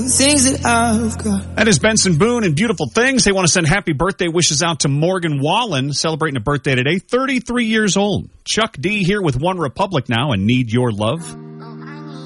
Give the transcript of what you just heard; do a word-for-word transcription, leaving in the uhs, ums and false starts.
Things that I've got. That is Benson Boone and Beautiful Things. They want to send happy birthday wishes out to Morgan Wallen, celebrating a birthday today, thirty-three years old. Chuck D here with One Republic now and Need Your Love.